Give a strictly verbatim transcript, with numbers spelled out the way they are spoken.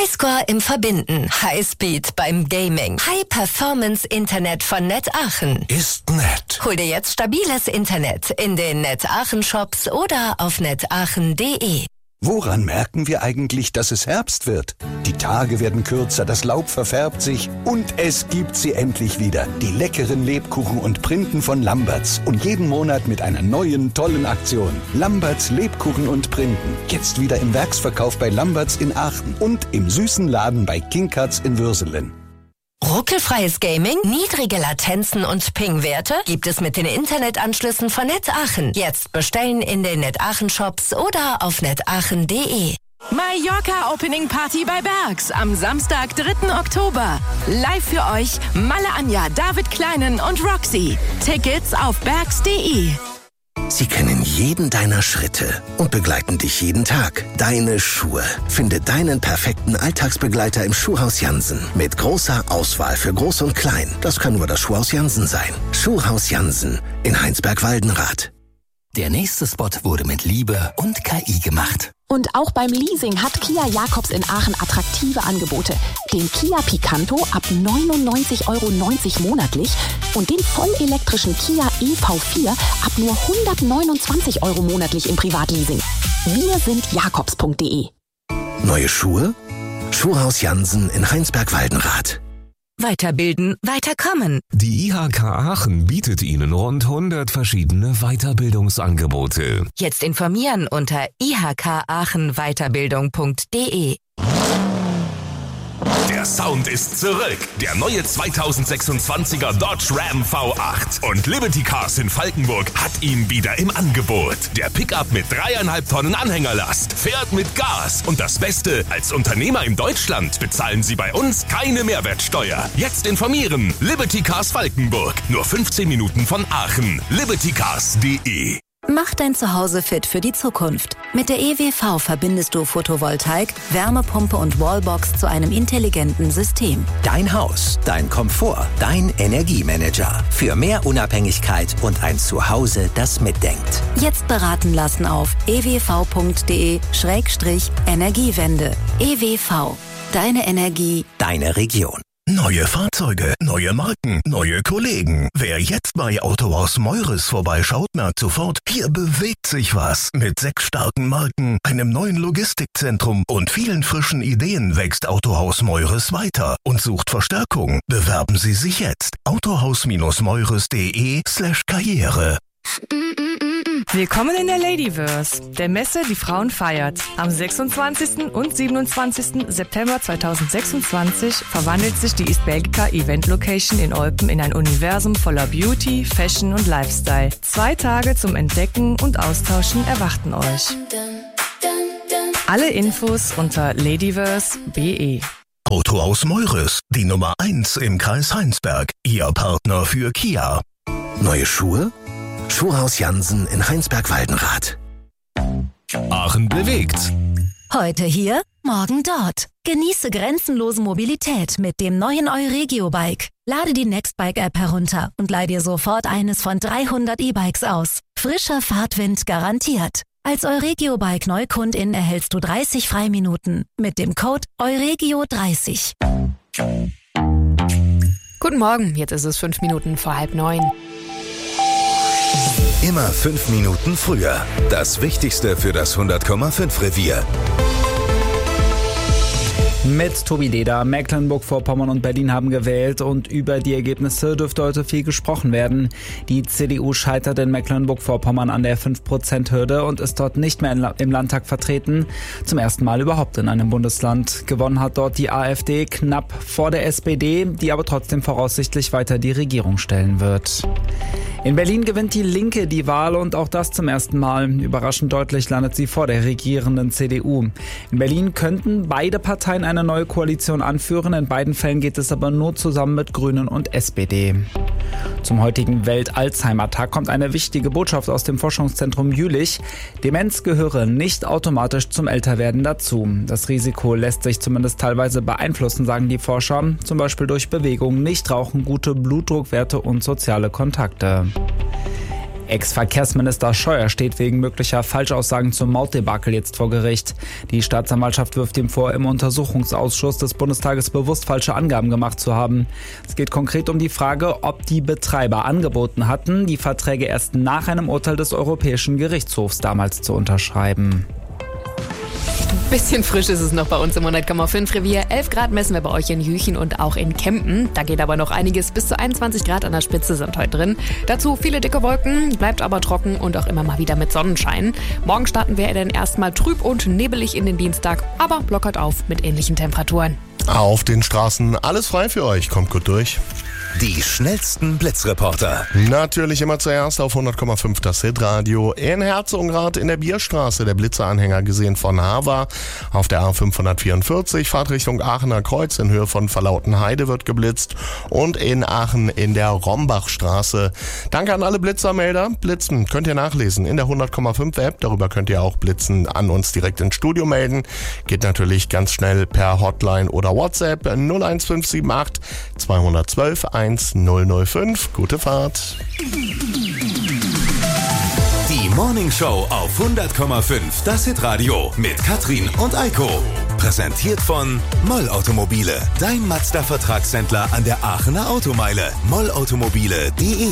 Highscore im Verbinden, Highspeed beim Gaming, High-Performance-Internet von Net Aachen. Ist nett. Hol dir jetzt stabiles Internet in den Net Aachen Shops oder auf netaachen punkt de. Woran merken wir eigentlich, dass es Herbst wird? Die Tage werden kürzer, das Laub verfärbt sich und es gibt sie endlich wieder. Die leckeren Lebkuchen und Printen von Lamberts. Und jeden Monat mit einer neuen, tollen Aktion. Lamberts Lebkuchen und Printen. Jetzt wieder im Werksverkauf bei Lamberts in Aachen und im süßen Laden bei King Cuts in Würselen. Ruckelfreies Gaming, niedrige Latenzen und Ping-Werte gibt es mit den Internetanschlüssen von Net Aachen. Jetzt bestellen in den Net Aachen Shops oder auf netaachen punkt de. Mallorca Opening Party bei Bergs am Samstag, dritten Oktober. Live für euch Malle Anja, David Kleinen und Roxy. Tickets auf bergs punkt de. Sie kennen jeden deiner Schritte und begleiten dich jeden Tag. Deine Schuhe. Finde deinen perfekten Alltagsbegleiter im Schuhhaus Jansen. Mit großer Auswahl für Groß und Klein. Das kann nur das Schuhhaus Jansen sein. Schuhhaus Jansen in Heinsberg-Waldenrath. Der nächste Spot wurde mit Liebe und K I gemacht. Und auch beim Leasing hat Kia Jakobs in Aachen attraktive Angebote. Den Kia Picanto ab neunundneunzig Euro neunzig monatlich und den vollelektrischen Kia E V vier ab nur hundertneunundzwanzig Euro monatlich im Privatleasing. Wir sind jakobs punkt de. Neue Schuhe? Schuhhaus Jansen in Heinsberg-Waldenrath. Weiterbilden, weiterkommen. Die I H K Aachen bietet Ihnen rund hundert verschiedene Weiterbildungsangebote. Jetzt informieren unter i h k aachen weiterbildung punkt de. Der Sound ist zurück. Der neue zweitausendsechsundzwanziger Dodge Ram V acht. Und Liberty Cars in Falkenburg hat ihn wieder im Angebot. Der Pickup mit dreieinhalb Tonnen Anhängerlast fährt mit Gas. Und das Beste, als Unternehmer in Deutschland bezahlen Sie bei uns keine Mehrwertsteuer. Jetzt informieren. Liberty Cars Falkenburg. Nur fünfzehn Minuten von Aachen. liberty cars punkt de. Mach dein Zuhause fit für die Zukunft. Mit der E W V verbindest du Photovoltaik, Wärmepumpe und Wallbox zu einem intelligenten System. Dein Haus, dein Komfort, dein Energiemanager. Für mehr Unabhängigkeit und ein Zuhause, das mitdenkt. Jetzt beraten lassen auf e w v punkt de Schrägstrich Energiewende. E W V. Deine Energie. Deine Region. Neue Fahrzeuge, neue Marken, neue Kollegen. Wer jetzt bei Autohaus Meures vorbeischaut, merkt sofort, hier bewegt sich was. Mit sechs starken Marken, einem neuen Logistikzentrum und vielen frischen Ideen wächst Autohaus Meures weiter und sucht Verstärkung. Bewerben Sie sich jetzt. autohaus-meures.de slash Karriere. Willkommen in der Ladyverse, der Messe, die Frauen feiert. Am sechsundzwanzigsten und siebenundzwanzigsten September zweitausendsechsundzwanzig verwandelt sich die East Belgica Event Location in Olpen in ein Universum voller Beauty, Fashion und Lifestyle. Zwei Tage zum Entdecken und Austauschen erwarten euch. Alle Infos unter ladyverse punkt de. Autohaus Meures, die Nummer eins im Kreis Heinsberg, Ihr Partner für Kia. Neue Schuhe? Schuhhaus Jansen in Heinsberg-Waldenrath. Aachen bewegt. Heute hier, morgen dort. Genieße grenzenlose Mobilität mit dem neuen Euregio-Bike. Lade die Nextbike-App herunter und leih dir sofort eines von dreihundert E-Bikes aus. Frischer Fahrtwind garantiert. Als Euregio-Bike-Neukundin erhältst du dreißig Freiminuten mit dem Code Euregio dreißig. Guten Morgen, jetzt ist es fünf Minuten vor halb neun. Immer fünf Minuten früher. Das Wichtigste für das hundert Komma fünf Revier. Mit Tobi Leder, Mecklenburg-Vorpommern und Berlin haben gewählt und über die Ergebnisse dürfte heute viel gesprochen werden. Die C D U scheitert in Mecklenburg-Vorpommern an der fünf Prozent Hürde und ist dort nicht mehr im Landtag vertreten. Zum ersten Mal überhaupt in einem Bundesland. Gewonnen hat dort die AfD knapp vor der S P D, die aber trotzdem voraussichtlich weiter die Regierung stellen wird. In Berlin gewinnt die Linke die Wahl und auch das zum ersten Mal. Überraschend deutlich landet sie vor der regierenden C D U. In Berlin könnten beide Parteien eine neue Koalition anführen. In beiden Fällen geht es aber nur zusammen mit Grünen und S P D. Zum heutigen Welt-Alzheimer-Tag kommt eine wichtige Botschaft aus dem Forschungszentrum Jülich. Demenz gehöre nicht automatisch zum Älterwerden dazu. Das Risiko lässt sich zumindest teilweise beeinflussen, sagen die Forscher. Zum Beispiel durch Bewegung, Nichtrauchen, gute Blutdruckwerte und soziale Kontakte. Ex-Verkehrsminister Scheuer steht wegen möglicher Falschaussagen zum Mautdebakel jetzt vor Gericht. Die Staatsanwaltschaft wirft ihm vor, im Untersuchungsausschuss des Bundestages bewusst falsche Angaben gemacht zu haben. Es geht konkret um die Frage, ob die Betreiber angeboten hatten, die Verträge erst nach einem Urteil des Europäischen Gerichtshofs damals zu unterschreiben. Bisschen frisch ist es noch bei uns im hundert Komma fünf Revier. elf Grad messen wir bei euch in Jüchen und auch in Kempen. Da geht aber noch einiges. Bis zu einundzwanzig Grad an der Spitze sind heute drin. Dazu viele dicke Wolken, bleibt aber trocken und auch immer mal wieder mit Sonnenschein. Morgen starten wir dann erstmal trüb und nebelig in den Dienstag, aber lockert auf mit ähnlichen Temperaturen. Auf den Straßen alles frei für euch. Kommt gut durch. Die schnellsten Blitzreporter. Natürlich immer zuerst auf hundert Komma fünf das Hitradio. In Herzogenrath in der Bierstraße der Blitzeranhänger gesehen von Hava. Auf der A fünfhundertvierundvierzig Fahrtrichtung Aachener Kreuz in Höhe von Verlautenheide wird geblitzt. Und in Aachen in der Rombachstraße. Danke an alle Blitzermelder. Blitzen könnt ihr nachlesen in der hundert Komma fünf App. Darüber könnt ihr auch Blitzen an uns direkt ins Studio melden. Geht natürlich ganz schnell per Hotline oder WhatsApp null eins fünf sieben acht zweihundertzwölf null null fünf. Gute Fahrt. Die Morning Show auf hundert Komma fünf, das Hitradio mit Katrin und Eiko. Präsentiert von Moll Automobile, dein Mazda-Vertragshändler an der Aachener Automeile. moll automobile punkt de